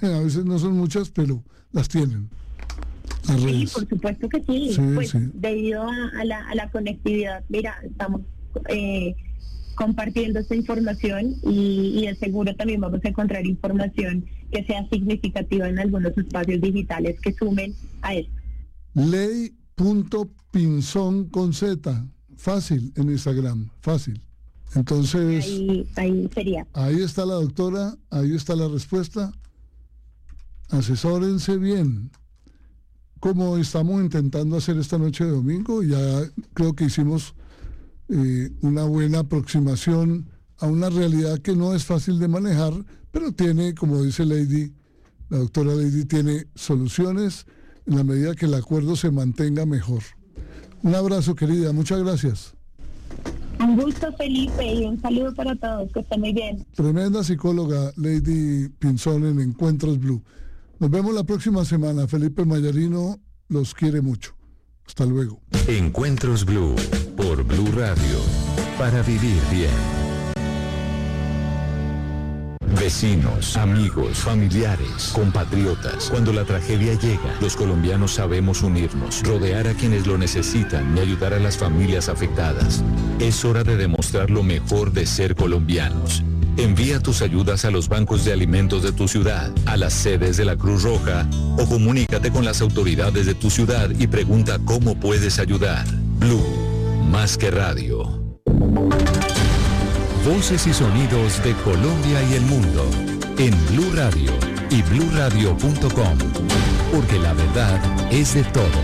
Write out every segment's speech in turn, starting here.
a veces no son muchas, pero las tienen. Sí, por supuesto que sí. Sí, pues sí. debido a la conectividad, mira, estamos compartiendo esta información y de seguro también vamos a encontrar información que sea significativa en algunos espacios digitales que sumen a esto. Ley.pinzón con Z, fácil en Instagram, fácil. Entonces, ahí sería. Ahí está la doctora, ahí está la respuesta. Asesórense bien. Como estamos intentando hacer esta noche de domingo, ya creo que hicimos una buena aproximación a una realidad que no es fácil de manejar, pero tiene, como dice Lady, la doctora Lady, tiene soluciones en la medida que el acuerdo se mantenga mejor. Un abrazo, querida, muchas gracias. Un gusto, Felipe, y un saludo para todos, que estén muy bien. Tremenda psicóloga, Lady Pinzón, en Encuentros Blue. Nos vemos la próxima semana. Felipe Mayarino los quiere mucho. Hasta luego. Encuentros Blue, por Blue Radio, para vivir bien. Vecinos, amigos, familiares, compatriotas. Cuando la tragedia llega, los colombianos sabemos unirnos, rodear a quienes lo necesitan y ayudar a las familias afectadas. Es hora de demostrar lo mejor de ser colombianos. Envía tus ayudas a los bancos de alimentos de tu ciudad, a las sedes de la Cruz Roja o comunícate con las autoridades de tu ciudad y pregunta cómo puedes ayudar. Blue, más que radio. Voces y sonidos de Colombia y el mundo en Blue Radio y bluradio.com, porque la verdad es de todos.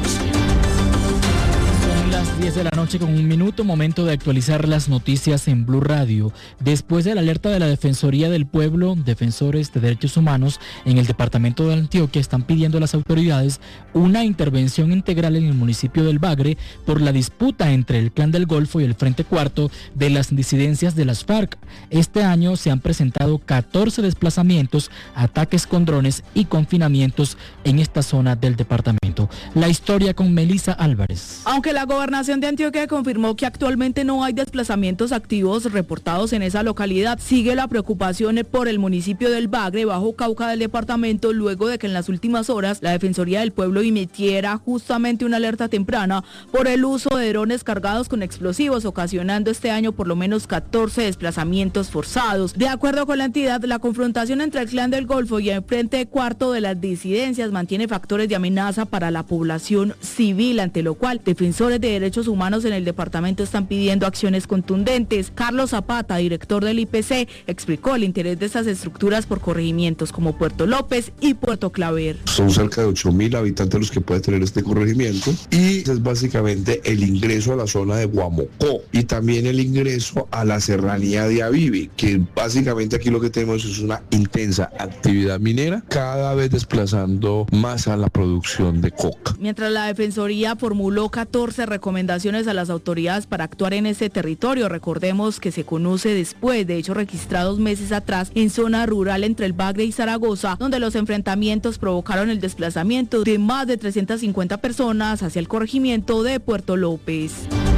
Son las 10 de la noche con 1 minuto, momento de actualizar las noticias en Blue Radio. Después de la alerta de la Defensoría del Pueblo, defensores de derechos humanos en el departamento de Antioquia están pidiendo a las autoridades una intervención integral en el municipio del Bagre por la disputa entre el Clan del Golfo y el Frente Cuarto de las disidencias de las FARC. Este año se han presentado 14 desplazamientos, ataques con drones y confinamientos en esta zona del departamento. La historia con Melissa Álvarez. Aunque la Gobernación de Antioquia confirmó que actualmente no hay desplazamientos activos reportados en esa localidad, sigue la preocupación por el municipio del Bagre, Bajo Cauca del departamento, luego de que en las últimas horas la Defensoría del Pueblo emitiera justamente una alerta temprana por el uso de drones cargados con explosivos, ocasionando este año por lo menos 14 desplazamientos forzados. De acuerdo con la entidad, la confrontación entre el Clan del Golfo y el Frente Cuarto de las disidencias mantiene factores de amenaza para la población civil, ante lo cual defensores de derechos humanos en el departamento están pidiendo acciones contundentes. Carlos Zapata, director del IPC, explicó el interés de estas estructuras por corregimientos como Puerto López y Puerto Claver. Son cerca de 8.000 habitantes los que puede tener este corregimiento y es básicamente el ingreso a la zona de Guamocó y también el ingreso a la serranía de Avivi, que básicamente aquí lo que tenemos es una intensa actividad minera, cada vez desplazando más a la producción de coca. Mientras la Defensoría formuló 14 recomendaciones a las autoridades para actuar en este territorio, recordemos que se conoce después de hechos registrados meses atrás en zona rural entre el Bagre y Zaragoza, donde los enfrentamientos provocaron el desplazamiento de más de 350 personas hacia el corregimiento de Puerto López.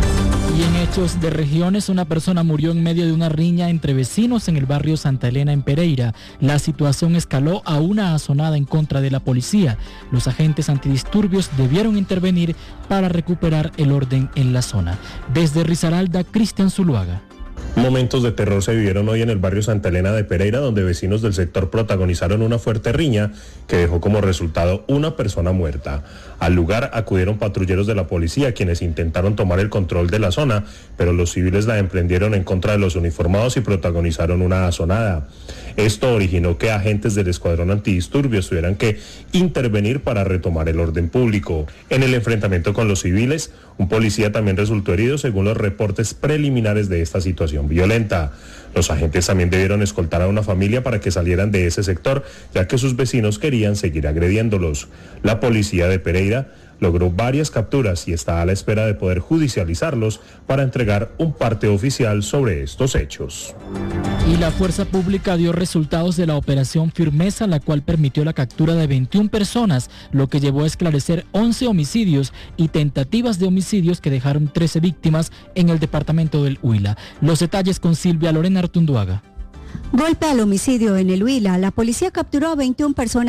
Y en hechos de regiones, una persona murió en medio de una riña entre vecinos en el barrio Santa Elena en Pereira. La situación escaló a una azonada en contra de la policía. Los agentes antidisturbios debieron intervenir para recuperar el orden en la zona. Desde Risaralda, Cristian Zuluaga. Momentos de terror se vivieron hoy en el barrio Santa Elena de Pereira, donde vecinos del sector protagonizaron una fuerte riña que dejó como resultado una persona muerta. Al lugar acudieron patrulleros de la policía, quienes intentaron tomar el control de la zona, pero los civiles la emprendieron en contra de los uniformados y protagonizaron una azonada. Esto originó que agentes del escuadrón antidisturbios tuvieran que intervenir para retomar el orden público. En el enfrentamiento con los civiles, un policía también resultó herido según los reportes preliminares de esta situación violenta. Los agentes también debieron escoltar a una familia para que salieran de ese sector, ya que sus vecinos querían seguir agrediéndolos. La policía de Pereira logró varias capturas y está a la espera de poder judicializarlos para entregar un parte oficial sobre estos hechos. Y la fuerza pública dio resultados de la operación Firmeza, la cual permitió la captura de 21 personas, lo que llevó a esclarecer 11 homicidios y tentativas de homicidios que dejaron 13 víctimas en el departamento del Huila. Los detalles con Silvia Lorena Artunduaga. Golpe al homicidio en el Huila. La policía capturó a 21 personas